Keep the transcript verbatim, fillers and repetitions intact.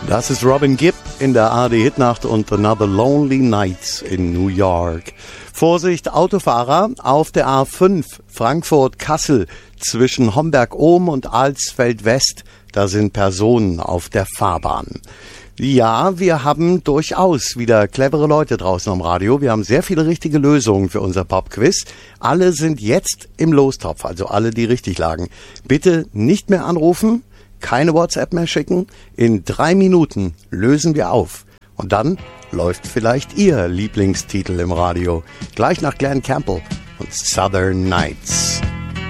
Das ist Robin Gibb in der A R D-Hitnacht und Another Lonely Night in New York. Vorsicht, Autofahrer auf der A fünf Frankfurt-Kassel zwischen Homberg-Ohm und Alsfeld-West. Da sind Personen auf der Fahrbahn. Ja, wir haben durchaus wieder clevere Leute draußen am Radio. Wir haben sehr viele richtige Lösungen für unser Pop-Quiz. Alle sind jetzt im Lostopf, also alle, die richtig lagen. Bitte nicht mehr anrufen. Keine WhatsApp mehr schicken. In drei Minuten lösen wir auf. Und dann läuft vielleicht Ihr Lieblingstitel im Radio. Gleich nach Glenn Campbell und Southern Nights.